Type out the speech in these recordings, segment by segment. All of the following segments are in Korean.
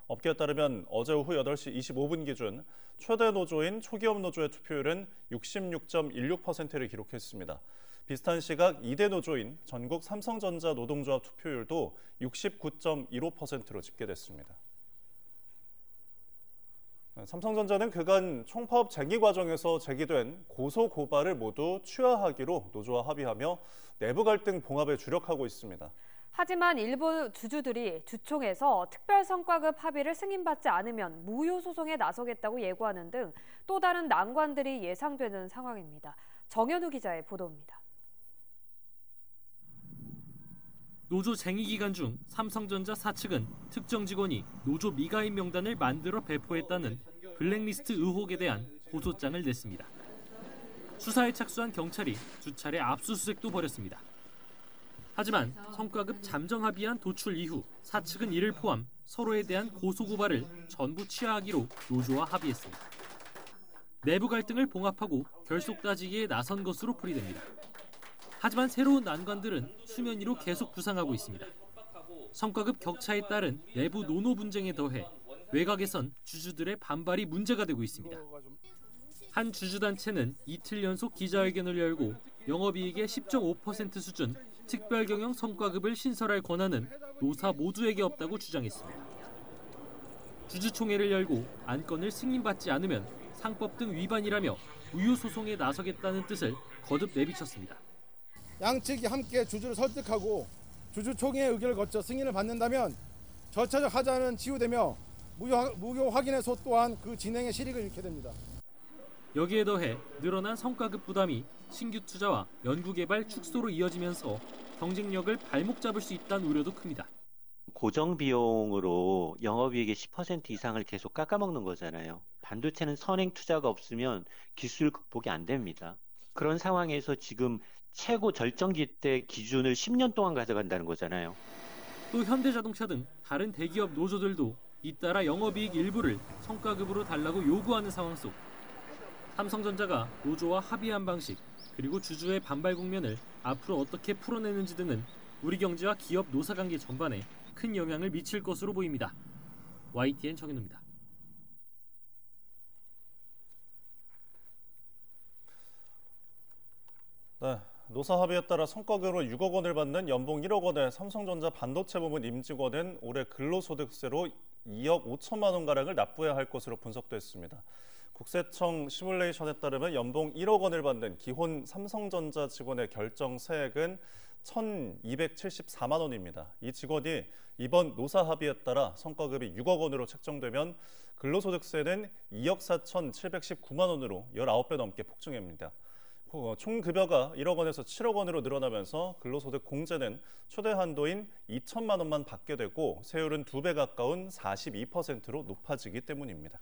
업계에 따르면 어제 오후 8시 25분 기준 최대 노조인 초기업 노조의 투표율은 66.16%를 기록했습니다. 비슷한 시각 2대 노조인 전국 삼성전자 노동조합 투표율도 69.15%로 집계됐습니다. 삼성전자는 그간 총파업 쟁의 과정에서 제기된 고소 고발을 모두 취하하기로 노조와 합의하며 내부 갈등 봉합에 주력하고 있습니다. 하지만 일부 주주들이 주총에서 특별성과급 합의를 승인받지 않으면 무효 소송에 나서겠다고 예고하는 등 또 다른 난관들이 예상되는 상황입니다. 정현우 기자의 보도입니다. 노조 쟁의 기간 중 삼성전자 사측은 특정 직원이 노조 미가입 명단을 만들어 배포했다는 블랙리스트 의혹에 대한 고소장을 냈습니다. 수사에 착수한 경찰이 수차례 압수수색도 벌였습니다. 하지만 성과급 잠정 합의안 도출 이후 사측은 이를 포함 서로에 대한 고소고발을 전부 취하하기로 노조와 합의했습니다. 내부 갈등을 봉합하고 결속 따지기에 나선 것으로 풀이됩니다. 하지만 새로운 난관들은 수면 위로 계속 부상하고 있습니다. 성과급 격차에 따른 내부 노노 분쟁에 더해 외곽에선 주주들의 반발이 문제가 되고 있습니다. 한 주주단체는 이틀 연속 기자회견을 열고 영업이익의 10.5% 수준 특별경영 성과급을 신설할 권한은 노사 모두에게 없다고 주장했습니다. 주주총회를 열고 안건을 승인받지 않으면 상법 등 위반이라며 무효 소송에 나서겠다는 뜻을 거듭 내비쳤습니다. 양측이 함께 주주를 설득하고 주주총회의 의결을 거쳐 승인을 받는다면 절차적 하자는 치유되며 무효 확인의 소 또한 그 진행의 실익을 잃게 됩니다. 여기에 더해 늘어난 성과급 부담이 신규 투자와 연구개발 축소로 이어지면서 경쟁력을 발목 잡을 수 있다는 우려도 큽니다. 고정 비용으로 영업이익의 10% 이상을 계속 깎아먹는 거잖아요. 반도체는 선행 투자가 없으면 기술 극복이 안 됩니다. 그런 상황에서 지금 최고 절정기 때 기준을 10년 동안 가져간다는 거잖아요. 또 현대자동차 등 다른 대기업 노조들도 잇따라 영업이익 일부를 성과급으로 달라고 요구하는 상황 속 삼성전자가 노조와 합의한 방식 그리고 주주의 반발 국면을 앞으로 어떻게 풀어내는지 등은 우리 경제와 기업 노사관계 전반에 큰 영향을 미칠 것으로 보입니다. YTN 정현우입니다. 네, 노사 합의에 따라 성과급으로 6억 원을 받는 연봉 1억 원의 삼성전자 반도체 부문 임직원은 올해 근로소득세로 2억 5천만 원가량을 납부해야 할 것으로 분석됐습니다. 국세청 시뮬레이션에 따르면 연봉 1억 원을 받는 기혼 삼성전자 직원의 결정 세액은 1,274만 원입니다. 이 직원이 이번 노사 합의에 따라 성과급이 6억 원으로 책정되면 근로소득세는 2억 4,719만 원으로 19배 넘게 폭증합니다. 총 급여가 1억 원에서 7억 원으로 늘어나면서 근로소득 공제는 최대 한도인 2천만 원만 받게 되고 세율은 2배 가까운 42%로 높아지기 때문입니다.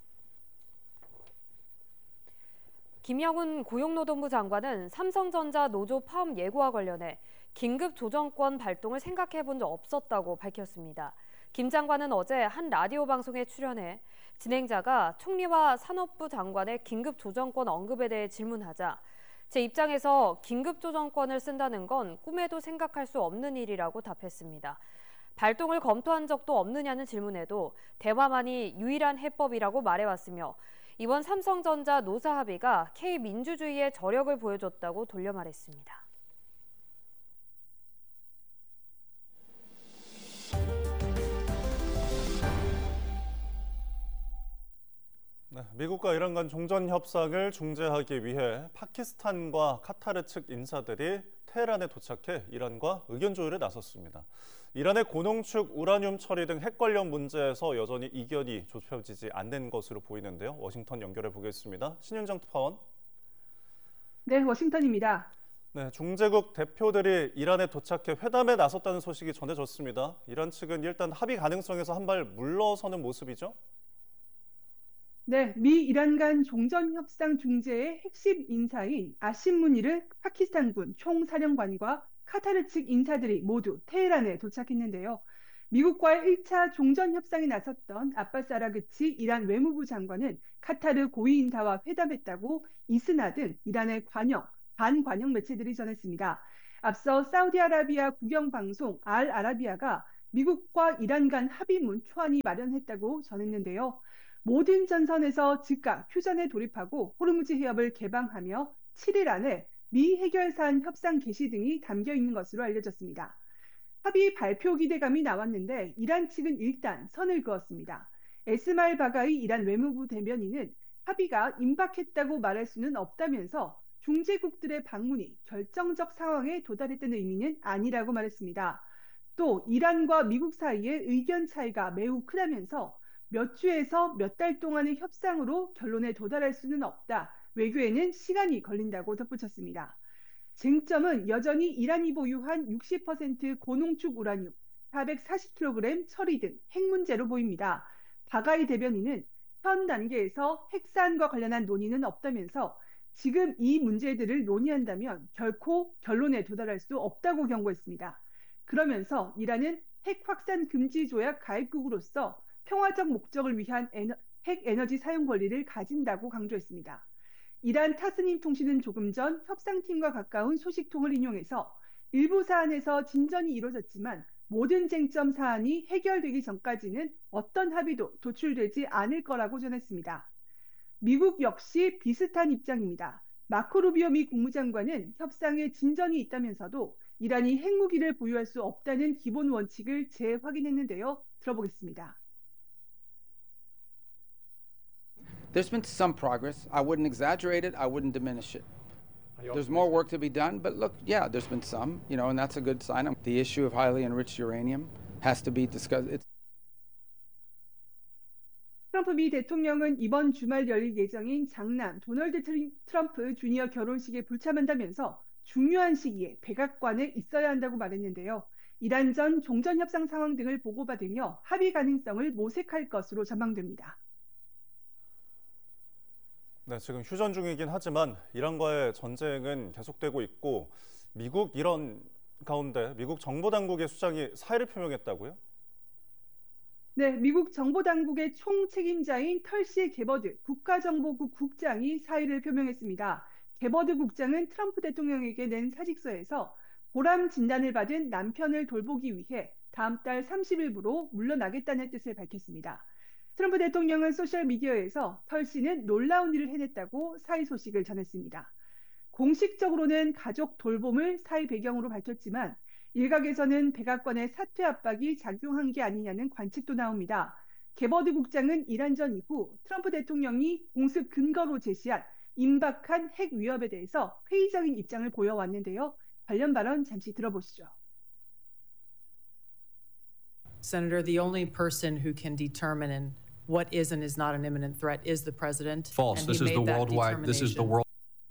김영훈 고용노동부 장관은 삼성전자 노조 파업 예고와 관련해 긴급 조정권 발동을 생각해 본 적 없었다고 밝혔습니다. 김 장관은 어제 한 라디오 방송에 출연해 진행자가 총리와 산업부 장관의 긴급 조정권 언급에 대해 질문하자 제 입장에서 긴급 조정권을 쓴다는 건 꿈에도 생각할 수 없는 일이라고 답했습니다. 발동을 검토한 적도 없느냐는 질문에도 대화만이 유일한 해법이라고 말해왔으며 이번 삼성전자 노사 합의가 K민주주의의 저력을 보여줬다고 돌려 말했습니다. 네, 미국과 이란 간 종전 협상을 중재하기 위해 파키스탄과 카타르 측 인사들이 테헤란에 도착해 이란과 의견 조율에 나섰습니다. 이란의 고농축 우라늄 처리 등 핵 관련 문제에서 여전히 이견이 좁혀지지 않는 것으로 보이는데요. 워싱턴 연결해 보겠습니다. 신윤정 특파원. 네, 워싱턴입니다. 네, 중재국 대표들이 이란에 도착해 회담에 나섰다는 소식이 전해졌습니다. 이란 측은 일단 합의 가능성에서 한 발 물러서는 모습이죠? 네, 미 이란 간 종전 협상 중재의 핵심 인사인 아심 무니르 파키스탄군 총사령관과 카타르 측 인사들이 모두 테헤란에 도착했는데요. 미국과의 1차 종전 협상에 나섰던 아바스 아라그치 이란 외무부 장관은 카타르 고위 인사와 회담했다고 이스나 등 이란의 반관영 매체들이 전했습니다. 앞서 사우디아라비아 국영방송 알 아라비아가 미국과 이란 간 합의문 초안이 마련했다고 전했는데요. 모든 전선에서 즉각 휴전에 돌입하고 호르무즈 해협을 개방하며 7일 안에 미 해결사안 협상 개시 등이 담겨 있는 것으로 알려졌습니다. 합의 발표 기대감이 나왔는데 이란 측은 일단 선을 그었습니다. 에스마일 바가이 이란 외무부 대변인은 합의가 임박했다고 말할 수는 없다면서 중재국들의 방문이 결정적 상황에 도달했다는 의미는 아니라고 말했습니다. 또 이란과 미국 사이의 의견 차이가 매우 크다면서 몇 주에서 몇 달 동안의 협상으로 결론에 도달할 수는 없다. 외교에는 시간이 걸린다고 덧붙였습니다. 쟁점은 여전히 이란이 보유한 60% 고농축 우라늄, 440kg 처리 등 핵 문제로 보입니다. 바가이 대변인은 현 단계에서 핵사안과 관련한 논의는 없다면서 지금 이 문제들을 논의한다면 결코 결론에 도달할 수 없다고 경고했습니다. 그러면서 이란은 핵 확산 금지 조약 가입국으로서 평화적 목적을 위한 핵 에너지 사용 권리를 가진다고 강조했습니다. 이란 타스님 통신은 조금 전 협상팀과 가까운 소식통을 인용해서 일부 사안에서 진전이 이루어졌지만 모든 쟁점 사안이 해결되기 전까지는 어떤 합의도 도출되지 않을 거라고 전했습니다. 미국 역시 비슷한 입장입니다. 마코 루비오 미 국무장관은 협상에 진전이 있다면서도 이란이 핵무기를 보유할 수 없다는 기본 원칙을 재확인했는데요. 들어보겠습니다. There's been some progress. I wouldn't exaggerate it. I wouldn't diminish it. There's more work to be done, but look, yeah, there's been some, and that's a good sign. The issue of highly enriched uranium has to be discussed. 트럼프 미 대통령은 이번 주말 열릴 예정인 장남 도널드 트럼프 주니어 결혼식에 불참한다면서 중요한 시기에 백악관에 있어야 한다고 말했는데요. 이란 전 종전협상 상황 등을 보고받으며 합의 가능성을 모색할 것으로 전망됩니다. 네, 지금 휴전 중이긴 하지만 이란과의 전쟁은 계속되고 있고 미국 이런 가운데 미국 정보당국의 수장이 사의를 표명했다고요? 네, 미국 정보당국의 총책임자인 털시 게버드 국가정보국 국장이 사의를 표명했습니다. 게버드 국장은 트럼프 대통령에게 낸 사직서에서 보람 진단을 받은 남편을 돌보기 위해 다음 달 30일부로 물러나겠다는 뜻을 밝혔습니다. 트럼프 대통령은 소셜미디어에서 털씨는 놀라운 일을 해냈다고 사의 소식을 전했습니다. 공식적으로는 가족 돌봄을 사의 배경으로 밝혔지만 일각에서는 백악관의 사퇴 압박이 작용한 게 아니냐는 관측도 나옵니다. 게버드 국장은 이란전 이후 트럼프 대통령이 공습 근거로 제시한 임박한 핵 위협에 대해서 회의적인 입장을 보여왔는데요. 관련 발언 잠시 들어보시죠. Senator, the only person who can determine what is and is not an imminent threat is the president. False. And This he is the made that worldwide. This is the determination. world.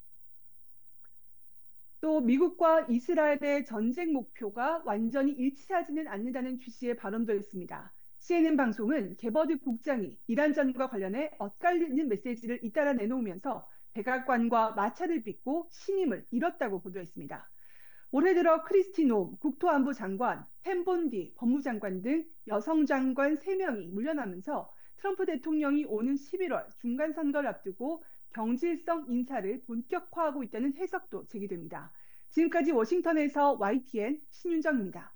또 미국과 이스라엘의 전쟁 목표가 완전히 일치하지는 않는다는 취지의 발언도 했습니다. CNN 방송은 게버드 국장이 이란전과 관련해 엇갈리는 메시지를 잇따라 내놓으면서 백악관과 마찰을 빚고 신임을 잃었다고 보도했습니다. 올해 들어 크리스티 놈 국토안보 장관, 펜 본디 법무장관 등 여성 장관 3명이 물러나면서 트럼프 대통령이 오는 11월 중간선거를 앞두고 경질성 인사를 본격화하고 있다는 해석도 제기됩니다. 지금까지 워싱턴에서 YTN 신윤정입니다.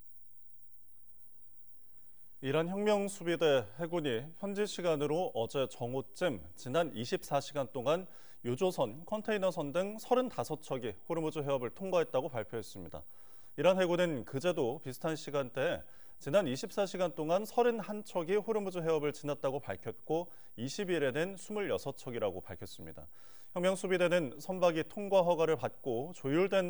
이란 혁명수비대 해군이 현지 시간으로 어제 정오쯤 지난 24시간 동안 유조선, 컨테이너선 등 35척이 호르무즈 해협을 통과했다고 발표했습니다. 이란 해군은 그제도 비슷한 시간대에 지난 24시간 동안 31척이 호르무즈 해협을 지났다고 밝혔고 20일에는 26척이라고 밝혔습니다. 혁명수비대는 선박이 통과 허가를 받고 조율된